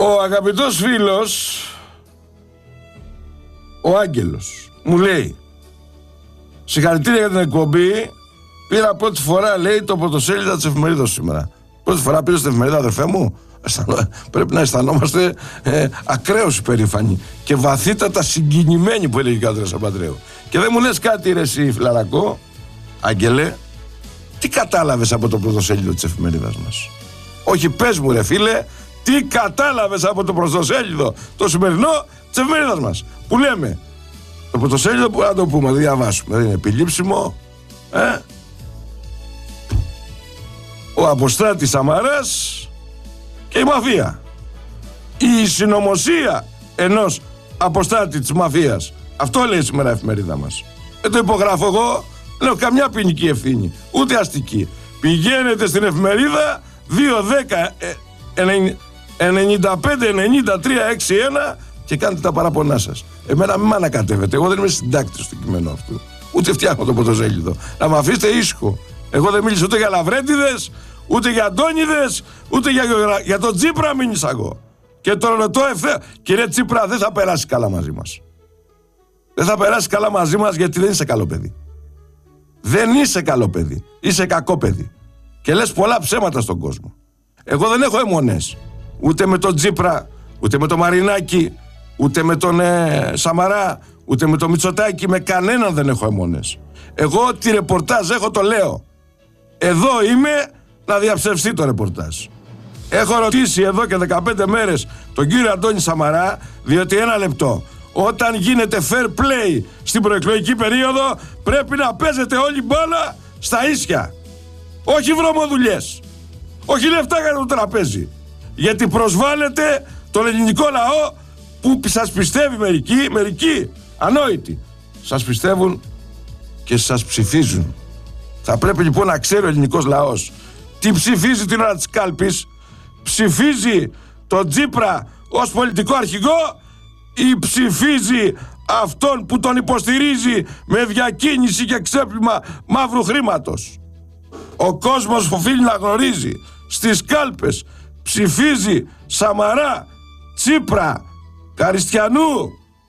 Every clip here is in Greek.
Ο αγαπητός φίλος, ο Άγγελος, μου λέει: συγχαρητήρια για την εκπομπή. Πήρα πρώτη φορά, λέει, το πρωτοσέλιδα της εφημερίδας σήμερα. Πρώτη φορά πήρε στην εφημερίδα, αδερφέ μου. Πρέπει να αισθανόμαστε ακραίως υπερήφανοι και βαθύτατα συγκινημένοι, που έλεγε ο Κάτρας Αμπαντρέου. Και δεν μου λες κάτι, ρε εσύ φιλαρακό, Άγγελε, τι κατάλαβες από το πρωτοσέλιδο της εφημερίδας μας? Όχι, πες μου, ρε φίλε, τι κατάλαβες από το πρωτοσέλιδο το σημερινό της εφημερίδας μας, που λέμε το πρωτοσέλιδο, που να το πούμε, να διαβάσουμε, δεν είναι επιλήψιμο, ο Αποστράτης Σαμαράς και η μαφία, η συνωμοσία ενός αποστάτη της μαφίας. Αυτό λέει σήμερα η εφημερίδα μας. Δεν το υπογράφω εγώ, δεν έχω καμιά ποινική ευθύνη, ούτε αστική. Πηγαίνετε στην εφημερίδα 2-10-95-93-61 και κάντε τα παραπονά σας. Εμένα μην με ανακατεύετε, εγώ δεν είμαι συντάκτης του κειμένου αυτού, ούτε φτιάχνω το πρωτοσέλιδο. Να με αφήσετε ήσυχο. Εγώ δεν μίλησα ούτε για λαβρέντιδες, ούτε για αντώνιδες, ούτε για τον Τσίπρα μίλησα εγώ. Και το ρωτώ ευθέα, κύριε Τσίπρα, δεν θα περάσει καλά μαζί μας. Δεν θα περάσει καλά μαζί μας, γιατί δεν είσαι καλό παιδί. Δεν είσαι καλό παιδί, είσαι κακό παιδί. Και λες πολλά ψέματα στον κόσμο. Εγώ δεν έχω αιμονές, ούτε με τον Τσίπρα, ούτε με τον Μαρινάκη, ούτε με τον Σαμαρά, ούτε με τον Μητσοτάκη, με κανέναν δεν έχω αιμονές. Εγώ ό,τι ρεπορτάζ έχω το λέω. Εδώ είμαι να διαψευστεί το ρεπορτάζ. Έχω ρωτήσει εδώ και 15 μέρες τον κύριο Αντώνη Σαμαρά, διότι ένα λεπτό, όταν γίνεται fair play στην προεκλογική περίοδο, πρέπει να παίζετε όλη μπάλα στα ίσια. Όχι βρωμοδουλειές, όχι λεφτά για το τραπέζι, γιατί προσβάλλετε τον ελληνικό λαό που σας πιστεύει μερικοί ανόητοι. Σας πιστεύουν και σας ψηφίζουν. Θα πρέπει λοιπόν να ξέρει ο ελληνικός λαός τι ψηφίζει την ώρα της κάλπης. Ψηφίζει τον Τσίπρα ως πολιτικό αρχηγό ή ψηφίζει αυτόν που τον υποστηρίζει με διακίνηση και ξέπλυμα μαύρου χρήματος? Ο κόσμος οφείλει να γνωρίζει. Στις κάλπες ψηφίζει Σαμαρά, Τσίπρα, Καριστιανού,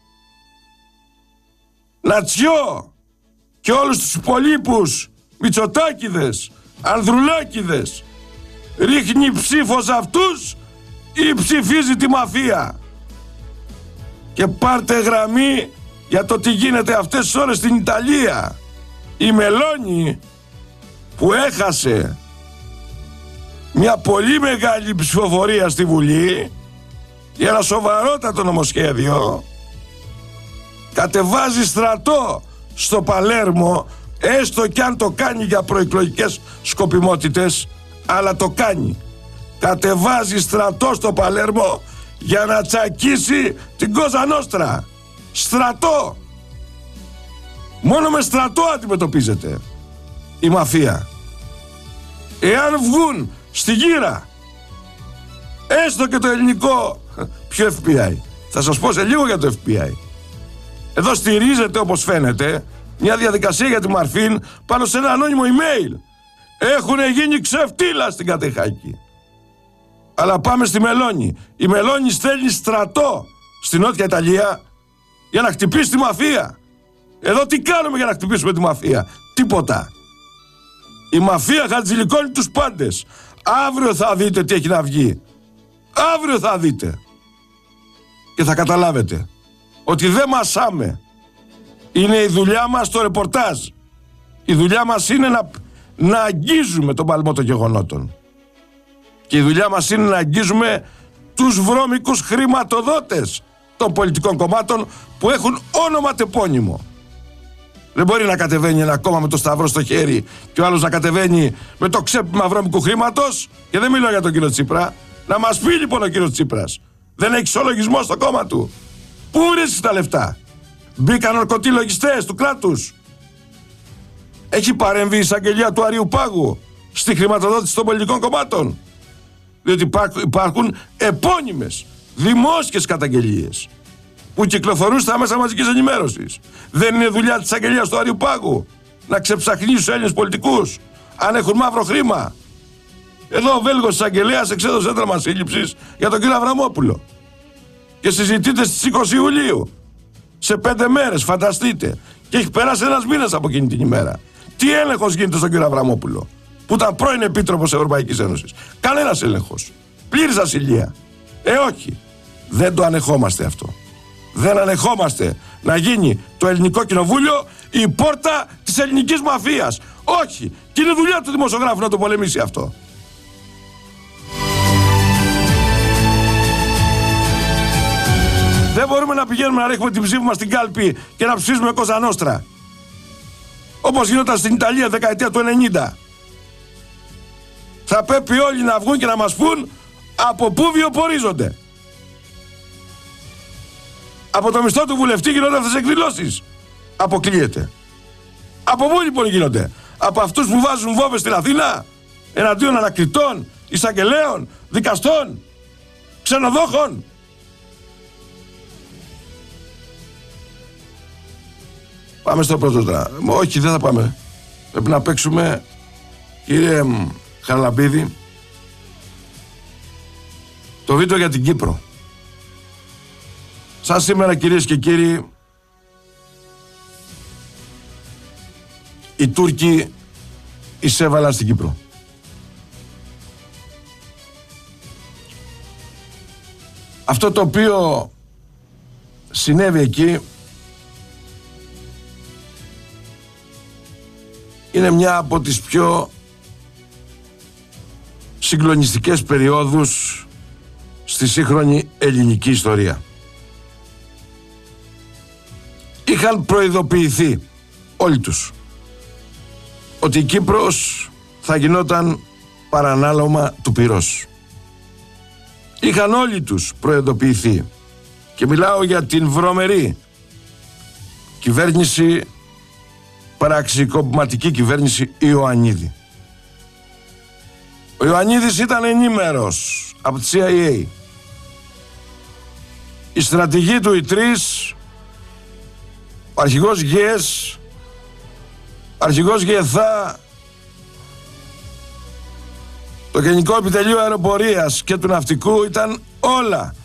Λατσιό και όλους τους υπολείπους Μητσοτάκηδες, Ανδρουλάκηδες. Ρίχνει ψήφο σε αυτούς ή ψηφίζει τη μαφία? Και πάρτε γραμμή για το τι γίνεται αυτές τις ώρες στην Ιταλία. Η Μελώνη, που έχασε μια πολύ μεγάλη ψηφοφορία στη Βουλή για ένα σοβαρότατο νομοσχέδιο, κατεβάζει στρατό στο Παλέρμο, έστω κι αν το κάνει για προεκλογικές σκοπιμότητες, αλλά το κάνει. Κατεβάζει στρατό στο Παλέρμο για να τσακίσει την Κόζα Νόστρα. Στρατό. Μόνο με στρατό αντιμετωπίζεται η μαφία. Εάν βγουν στη γύρα έστω και το ελληνικό, ποιο FBI, θα σας πω σε λίγο για το FBI. Εδώ στηρίζεται, όπως φαίνεται, μια διαδικασία για τη Μαρφίν πάνω σε ένα ανώνυμο email. Έχουν γίνει ξεφτύλα στην Κατεχάκη. Αλλά πάμε στη Μελώνη. Η Μελώνη στέλνει στρατό στη Νότια Ιταλία για να χτυπήσει τη μαφία. Εδώ τι κάνουμε για να χτυπήσουμε τη μαφία? Τίποτα. Η μαφία χατζηλικώνει τους πάντες. Αύριο θα δείτε τι έχει να βγει. Αύριο θα δείτε. Και θα καταλάβετε ότι δεν μασάμε. Είναι η δουλειά μας το ρεπορτάζ. Η δουλειά μας είναι να αγγίζουμε τον παλμό των γεγονότων. Και η δουλειά μας είναι να αγγίζουμε τους βρώμικους χρηματοδότες των πολιτικών κομμάτων που έχουν όνομα τεπώνυμο. Δεν μπορεί να κατεβαίνει ένα κόμμα με το σταυρό στο χέρι και ο άλλος να κατεβαίνει με το ξέπλυμα βρώμικου χρήματος. Και δεν μιλάω για τον κύριο Τσίπρα. Να μας πει λοιπόν ο κύριος Τσίπρας, δεν έχει ισολογισμό στο κόμμα του? Πού βρίσκεις τα λεφτά? Μπήκαν ορκωτοί λογιστές του κράτους? Έχει παρέμβει η εισαγγελία του Αριού Πάγου στη χρηματοδότηση των πολιτικών κομμάτων? Διότι υπάρχουν επώνυμες δημόσιες καταγγελίες που κυκλοφορούν στα μέσα μαζικής ενημέρωσης. Δεν είναι δουλειά της εισαγγελίας του Αριού Πάγου να ξεψαχνίσει τους Έλληνες πολιτικούς αν έχουν μαύρο χρήμα? Εδώ ο Βέλγος εισαγγελέας εξέδωσε ένταλμα σύλληψης για τον κύριο Αβραμόπουλο. Και συζητείται στις 20 Ιουλίου. Σε 5 μέρες, φανταστείτε. Και έχει περάσει ένας μήνας από εκείνη την ημέρα. Τι έλεγχος γίνεται στον κύριο Αβραμόπουλο, που ήταν πρώην Επίτροπος Ευρωπαϊκής Ένωσης? Κανένας έλεγχος. Πλήρης ασυλία. Όχι. Δεν το ανεχόμαστε αυτό. Δεν ανεχόμαστε να γίνει το ελληνικό κοινοβούλιο η πόρτα της ελληνικής μαφίας. Όχι. Και είναι δουλειά του δημοσιογράφου να το πολεμήσει αυτό. Δεν μπορούμε να πηγαίνουμε να ρίχνουμε την ψήφη μας στην κάλπη και να ψηφίσουμε Κόζα Νόστρα, όπως γινόταν στην Ιταλία δεκαετία του 90. Θα πρέπει όλοι να βγουν και να μας πούν από πού βιοπορίζονται. Από το μισθό του βουλευτή γίνονται αυτές τις εκδηλώσεις. Αποκλείεται. Από πού λοιπόν γίνονται? Από αυτούς που βάζουν βόμβες στην Αθήνα εναντίον ανακριτών, εισαγγελέων, δικαστών, ξενοδόχων? Πάμε στο πρώτο τώρα. Όχι, δεν θα πάμε. Πρέπει να παίξουμε, κύριε Χαραλαμπίδη, το βίντεο για την Κύπρο. Σαν σήμερα, κυρίες και κύριοι, οι Τούρκοι εισέβαλαν στην Κύπρο. Αυτό το οποίο συνέβη εκεί είναι μια από τις πιο συγκλονιστικές περιόδους στη σύγχρονη ελληνική ιστορία. Είχαν προειδοποιηθεί όλοι τους ότι η Κύπρος θα γινόταν παρανάλωμα του πυρός. Είχαν όλοι τους προειδοποιηθεί, και μιλάω για την βρωμερή κυβέρνηση, παραξικοπηματική κυβέρνηση Ιωαννίδη. Ο Ιωαννίδης ήταν ενήμερος από τη CIA. Η στρατηγή του, οι τρεις, ο αρχηγός ΓΕΣ, ο αρχηγός ΓΕΘΑ, το Γενικό Επιτελείο Αεροπορίας και του Ναυτικού, ήταν όλα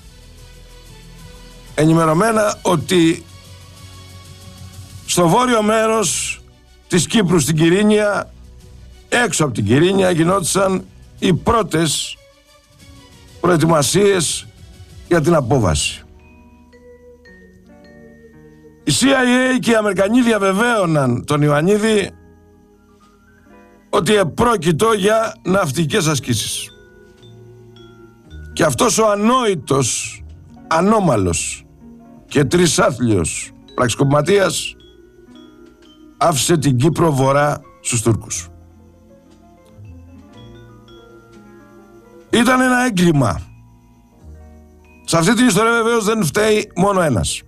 ενημερωμένα ότι στο βόρειο μέρος της Κύπρου, στην Κυρίνια, έξω από την Κυρίνια, γινόντουσαν οι πρώτες προετοιμασίες για την απόβαση. Η CIA και οι Αμερικανοί διαβεβαίωναν τον Ιωαννίδη ότι επρόκειτο για ναυτικές ασκήσεις. Και αυτός ο ανόητος, ανώμαλος και τρισάθλιος πραξικοπηματίας άφησε την Κύπρο βορρά στους Τούρκους. Ήταν ένα έγκλημα. Σε αυτή την ιστορία βεβαίως δεν φταίει μόνο ένας.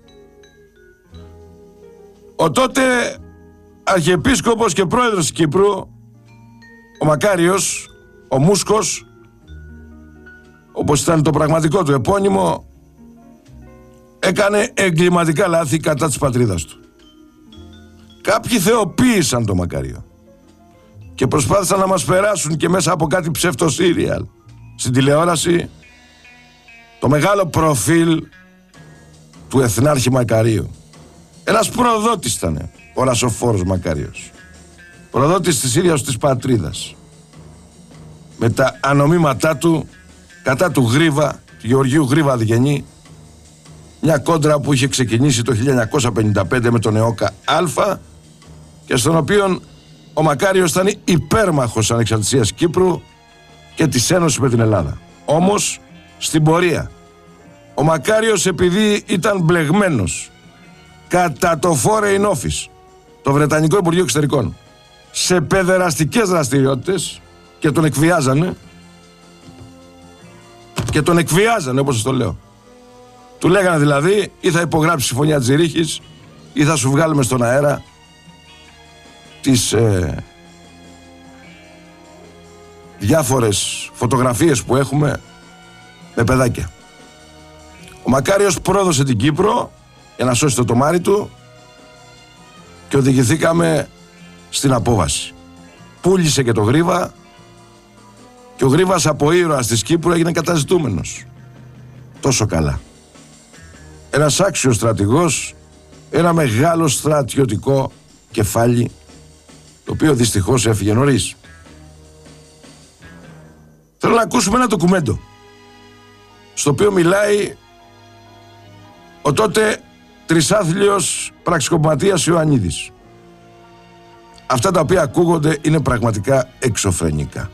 Ο τότε αρχιεπίσκοπος και πρόεδρος της Κύπρου, ο Μακάριος, ο Μούσκος, όπως ήταν το πραγματικό του επώνυμο, έκανε εγκληματικά λάθη κατά της πατρίδας του. Κάποιοι θεοποίησαν το Μακάριο και προσπάθησαν να μας περάσουν και μέσα από κάτι ψευτοσύριαλ στην τηλεόραση το μεγάλο προφίλ του Εθνάρχη Μακαρίου. Ένας προδότης ήταν ο Ρασοφόρος Μακάριος. Προδότης της ίδιας της πατρίδας. Με τα ανομήματά του κατά του Γρίβα, του Γεωργίου Γρίβα Διγενή, μια κόντρα που είχε ξεκινήσει το 1955 με τον ΕΟΚΑ Α και στον οποίο ο Μακάριος ήταν υπέρμαχος ανεξαρτησίας Κύπρου και της ένωσης με την Ελλάδα. Όμως στην πορεία ο Μακάριος, επειδή ήταν μπλεγμένος κατά το Foreign Office, το Βρετανικό Υπουργείο Εξωτερικών, σε παιδεραστικές δραστηριότητες, και τον εκβιάζανε, όπως σας το λέω. Του λέγανε δηλαδή, ή θα υπογράψει συμφωνία της Ζηρίχης ή θα σου βγάλουμε στον αέρα τις διάφορες φωτογραφίες που έχουμε με παιδάκια. Ο Μακάριος πρόδωσε την Κύπρο για να σώσει το τομάρι του και οδηγηθήκαμε στην απόβαση. Πούλησε και το Γρίβα Και ο Γρίβας από ήρωας της Κύπρου έγινε καταζητούμενος. Τόσο καλά. Ένας άξιος στρατηγός, ένα μεγάλο στρατιωτικό κεφάλι, το οποίο δυστυχώς έφυγε νωρίς. Θέλω να ακούσουμε ένα ντοκουμέντο, στο οποίο μιλάει ο τότε τρισάθλιος πραξικοπηματίας Ιωαννίδης. Αυτά τα οποία ακούγονται είναι πραγματικά εξωφρενικά.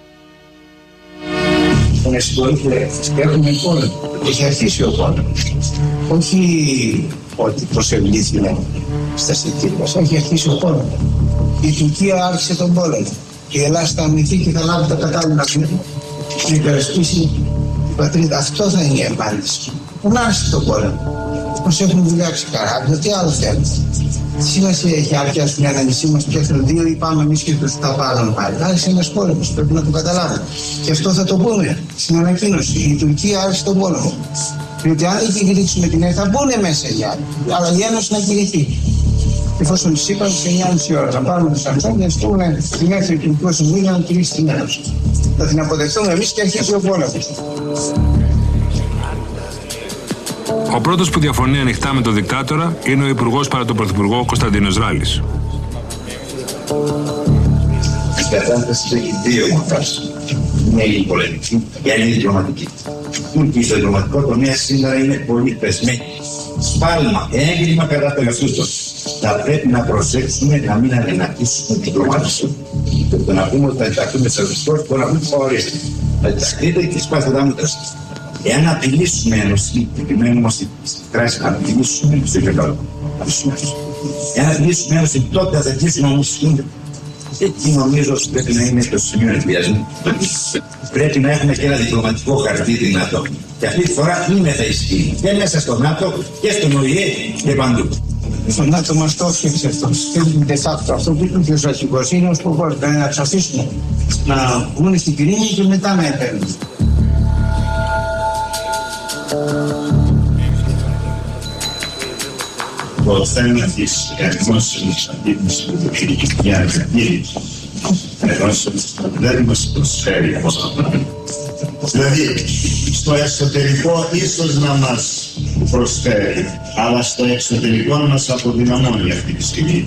Με συγχωρείτε, έχουμε πόλεμο. Έχει αρχίσει ο πόλεμος. Όχι ότι προσευλήθηκαν στα σιτήρια μας, έχει αρχίσει ο πόλεμος. Η Τουρκία άρχισε τον πόλεμο. Η Ελλάδα θα αμυνθεί και θα λάβει τα κατάλληλα μέτρα. Να υπερασπίσει την πατρίδα. Αυτό θα είναι η εμφάνιση. Δεν άρχισε τον πόλεμο. Μας έχουν δουλειάξει καράβια, τι άλλο θέλει. Τι σημασία έχει αν πιάσουν ένα νησί μας, πιάσουν δύο ή πάμε εμείς και τους τα πάρουν πάλι. Άρχισε ένας πόλεμος, πρέπει να το καταλάβουμε. Και αυτό θα το πούμε στην ανακοίνωση. Η Τουρκία άρχισε τον πόλεμο. Διότι αν δεν κηρύξουμε την ΕΕ θα μπουν μέσα οι άλλοι. Αλλά η Ένωση να κηρυχθεί. Εφόσον τις είπαμε σε 9,5 ώρα, θα πάρουμε τους Αμψόν και ας πούμε την έθνη του Υπουργού Συμβουλίου να κηρύξει την Ένωση. Θα την αποδεχτούμε εμείς και αρχίζει ο πόλεμος. Ο πρώτος που διαφωνεί ανοιχτά με τον δικτάτορα είναι ο Υπουργός παρά τον Πρωθυπουργό Κωνσταντίνος Ράλης. Η κατάσταση έχει δύο μορφές. Μια είναι η πολεμική και άλλη είναι η διπλωματική. Και στο διπλωματικό τομέα σήμερα είναι πολύ πεσμένη. Σπάλμα, έγκλημα κατά το εαυτούτο. Θα πρέπει να προσέξουμε να μην αδυνατήσουμε την διπλωματία. Το να πούμε ότι θα ενταχθούμε σε αριστερό, μπορεί να πούμε ορίστε. Θα ενταχθείτε και σπάστε τα μούτρα σας. Εάν απειλήσουμε ενωσή, επιμένουμε όμως στην κράση να απειλήσουμε στο υπερκαλό. Εάν απειλήσουμε ενωσή, τότε θα αρχίσουμε να μουσικούνται. Εκεί νομίζω ότι πρέπει να είναι το σημείο εκβιασμού. Πρέπει να έχουμε και ένα διπλωματικό χαρτί δυνατό. Και αυτή τη φορά είναι θα ισχύει. Και μέσα στο ΝΑΤΟ και στον ΟΗΕ και παντού. Το ΝΑΤΟ μας το έφτιαξε αυτός. De facto, αυτό που είπε ο στρατηγός είναι ο σκοπός. Δηλαδή να τους αφήσουμε να βγουν στην Κυρίνη και μετά να επέμβουν. Το θέμα της δημόσιας αντίληψης για ανακοίνηση δεν μας προσφέρει πολλά πράγματα. Δηλαδή, στο εσωτερικό ίσως να μας προσφέρει, αλλά στο εξωτερικό μας αποδυναμώνει αυτή τη στιγμή.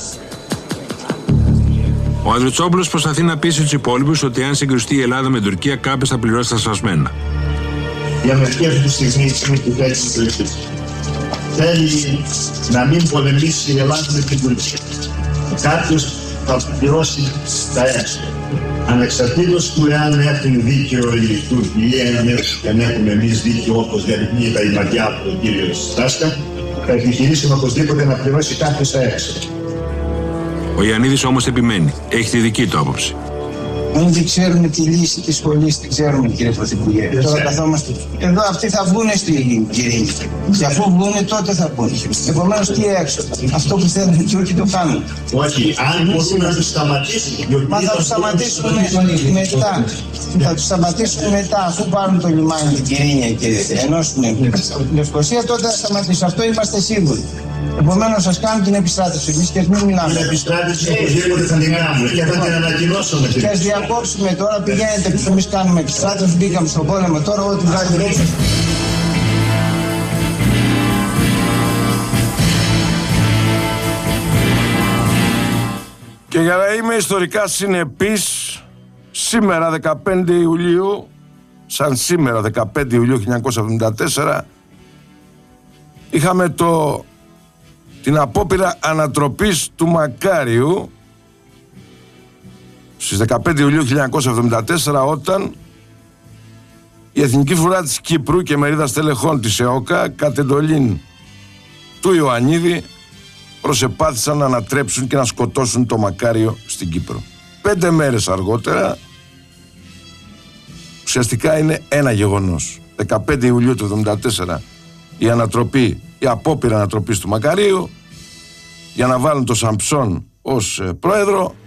Ο Ανδριτσόπουλος προσπαθεί να πείσει τους υπόλοιπους ότι αν συγκρουστεί η Ελλάδα με την Τουρκία, κάποιος θα πληρώσει τα σπασμένα. Η Αμερική αυτή τη στιγμή είναι που θέλει να μην πολεμήσει η Ελλάδα με την Τουρκία. Κάποιος θα πληρώσει τα έξοδα. Ανεξαρτήτως του εάν έχουν δίκαιο οι Τούρκοι ή αν έχουμε εμείς δίκαιο όπως διαδεικνύεται η ματιά από τον κύριο Στάσκα, θα επιχειρήσουμε οπωσδήποτε να πληρώσει κάποιος τα έξοδα. Ο Ιωαννίδης όμως επιμένει. Έχει τη δική του άποψη. Αν δεν ξέρουμε τη λύση της σχολής, την ξέρουμε, κύριε Πρωθυπουργέ. Τώρα καθόμαστε. Εδώ αυτοί θα βγουν στην Κυρίνη. Και αφού βγουν, τότε θα βγουν. Επομένως, τι έξω. Αυτό που θέλουν οι Τούρκοι το κάνουν. Όχι, αν μπορούν να τους σταματήσουν. Μα θα τους σταματήσουμε μετά. Θα τους σταματήσουμε μετά. Αφού πάρουν το λιμάνι την Κυρίνη και ενώσουν την Λευκοσία, τότε θα σταματήσουν. Αυτό είμαστε σίγουροι. Επομένως, σας κάνουν την επιστράτευση. Εμείς και μην μιλάμε. Την επιστράτευση οπωσδήποτε θα την κάνουμε και θα την ανακοινώσουμε. Και ας διακόψουμε τώρα, πηγαίνετε που εμείς κάνουμε επιστράτευση, μπήκαμε στον πόλεμο τώρα, ό,τι βγάλει ρόφο. Και για να είμαι ιστορικά συνεπής, σήμερα 15 Ιουλίου, σαν σήμερα 15 Ιουλίου 1974, είχαμε την απόπειρα ανατροπής του Μακάριου στις 15 Ιουλίου 1974, όταν η Εθνική Φρουρά της Κύπρου και μερίδα στελεχών της ΕΟΚΑ κατ' εντολήν του Ιωαννίδη προσεπάθησαν να ανατρέψουν και να σκοτώσουν το Μακάριο στην Κύπρο. 5 μέρες αργότερα, ουσιαστικά είναι ένα γεγονός. 15 Ιουλίου του 1974 η απόπειρα ανατροπής του Μακαρίου για να βάλουν τον Σαμψόν ως πρόεδρο,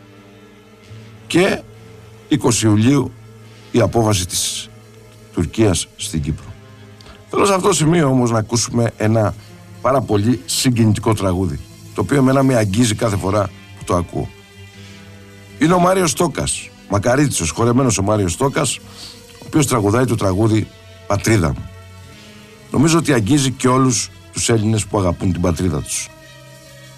και 20 Ιουλίου η απόβαση της Τουρκίας στην Κύπρο. Θέλω σε αυτό το σημείο όμως να ακούσουμε ένα πάρα πολύ συγκινητικό τραγούδι, το οποίο εμένα με αγγίζει κάθε φορά που το ακούω. Είναι ο Μάριος Τόκας, Μακαρίτης, ο συγχωρεμένος ο Μάριος Στόκας, ο οποίος τραγουδάει το τραγούδι «Πατρίδα μου». Νομίζω ότι αγγίζει και όλους τους Έλληνες που αγαπούν την πατρίδα τους.